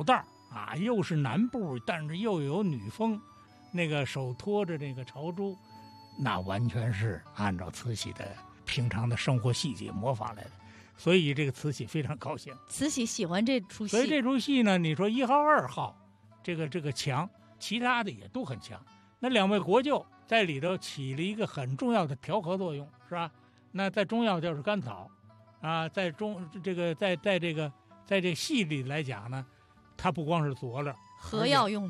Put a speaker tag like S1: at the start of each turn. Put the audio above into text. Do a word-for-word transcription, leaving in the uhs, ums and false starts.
S1: 宝袋啊，又是南部，但是又有女风，那个手托着这个朝珠，那完全是按照慈禧的平常的生活细节模仿来的。所以这个慈禧非常高兴，
S2: 慈禧喜欢这出戏，
S1: 所以这出戏呢，你说一号二号这个这个强，其他的也都很强。那两位国舅在里头起了一个很重要的调和作用，是吧？那在中药就是甘草啊，在中这个在在这个在这个戏里来讲呢，它不光是佐料，
S2: 合药用的。